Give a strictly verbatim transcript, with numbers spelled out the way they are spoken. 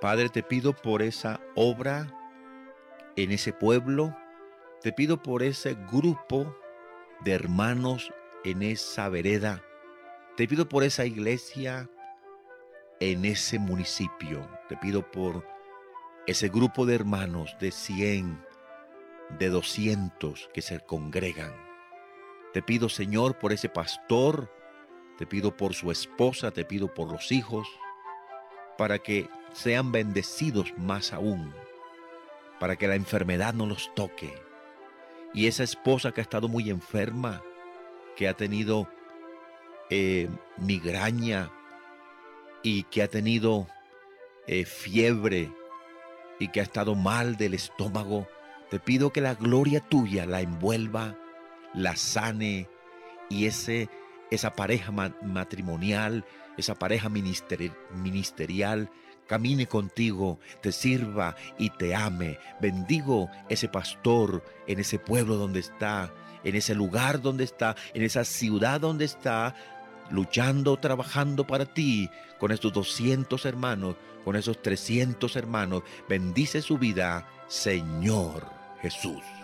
Padre, te pido por esa obra en ese pueblo, te pido por ese grupo de hermanos en esa vereda, te pido por esa iglesia en ese municipio, te pido por ese grupo de hermanos de cien, de doscientos que se congregan. Te pido, Señor, por ese pastor, te pido por su esposa, te pido por los hijos, para que sean bendecidos más aún, para que la enfermedad no los toque. Y esa esposa que ha estado muy enferma, que ha tenido eh, migraña y que ha tenido eh, fiebre y que ha estado mal del estómago, te pido que la gloria tuya la envuelva, la sane y ese, esa pareja ma- matrimonial, esa pareja ministeri- ministerial, camine contigo, te sirva y te ame. Bendigo ese pastor en ese pueblo donde está, en ese lugar donde está, en esa ciudad donde está, luchando, trabajando para ti, con estos doscientos hermanos, con esos trescientos hermanos. Bendice su vida, Señor Jesús.